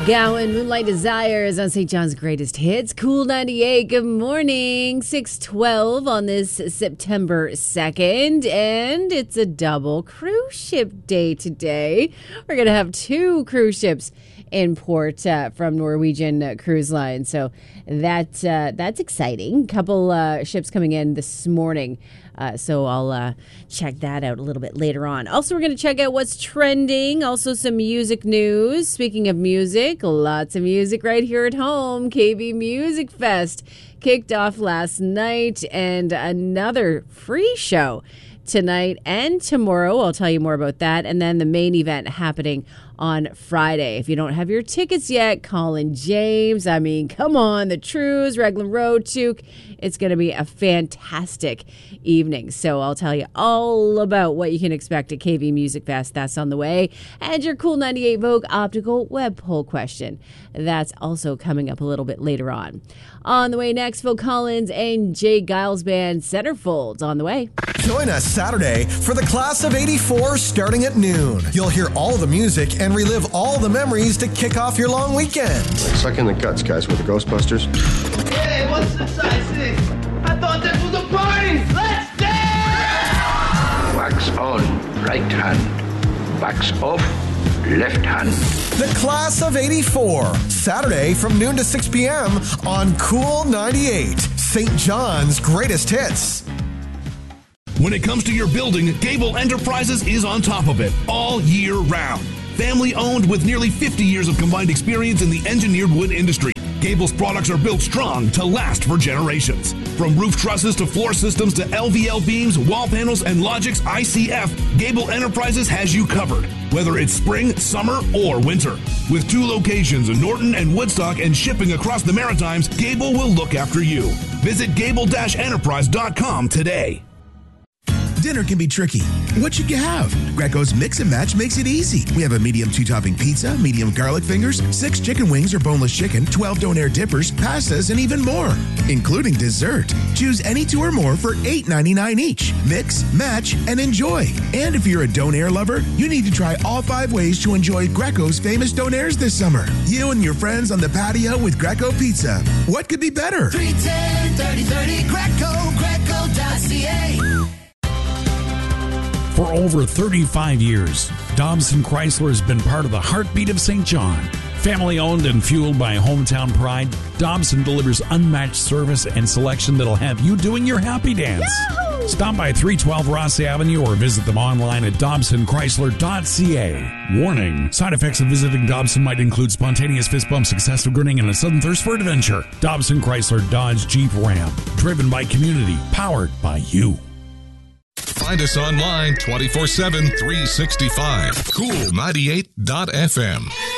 Gowan, Moonlight Desires on St. John's Greatest Hits. Cool 98, good morning. 6:12 on this September 2nd. And it's a double cruise ship day today. We're going to have 2 cruise ships in port from Norwegian Cruise Line. So that's exciting. Couple ships coming in this morning. So I'll check that out a little bit later on. Also, we're going to check out what's trending. Also, some music news. Speaking of music, lots of music right here at home. KB Music Fest kicked off last night, and another free show tonight and tomorrow. I'll tell you more about that. And then the main event happening on Friday. If you don't have your tickets yet, Colin James. I mean, come on, the Trues, Raglan Road, Tuke. It's going to be a fantastic evening. So I'll tell you all about what you can expect at KV Music Fest. That's on the way. And your Cool 98 Vogue Optical Web Poll question. That's also coming up a little bit later on. On the way next, Phil Collins and Jay Giles Band Centerfolds on the way. Join us Saturday for the Class of 84 starting at noon. You'll hear all the music and relive all the memories to kick off your long weekend. Suck in the guts, guys, with the Ghostbusters. Hey, what's the size 6? I thought this was a party! Let's dance! Wax on, right hand. Wax off, left hand. The Class of 84, Saturday from noon to 6 p.m. on Cool 98, St. John's Greatest Hits. When it comes to your building, Gable Enterprises is on top of it all year round. Family owned with nearly 50 years of combined experience in the engineered wood industry. Gable's products are built strong to last for generations. From roof trusses to floor systems to LVL beams, wall panels, and Logix ICF, Gable Enterprises has you covered, whether it's spring, summer, or winter. With 2 locations in Norton and Woodstock and shipping across the Maritimes, Gable will look after you. Visit gable-enterprise.com today. Dinner can be tricky. What should you have? Greco's Mix and Match makes it easy. We have a medium 2-topping pizza, medium garlic fingers, 6 chicken wings or boneless chicken, 12 donair dippers, pastas, and even more, including dessert. Choose any 2 or more for $8.99 each. Mix, match, and enjoy. And if you're a donair lover, you need to try all 5 ways to enjoy Greco's famous donairs this summer. You and your friends on the patio with Greco Pizza. What could be better? 310-3030 Greco.ca. For over 35 years, Dobson Chrysler has been part of the heartbeat of St. John. Family owned and fueled by hometown pride, Dobson delivers unmatched service and selection that'll have you doing your happy dance. Yahoo! Stop by 312 Ross Avenue or visit them online at dobsonchrysler.ca. Warning, side effects of visiting Dobson might include spontaneous fist bumps, excessive grinning, and a sudden thirst for adventure. Dobson Chrysler Dodge Jeep Ram. Driven by community. Powered by you. Find us online 24/7, 365. Cool98.fm.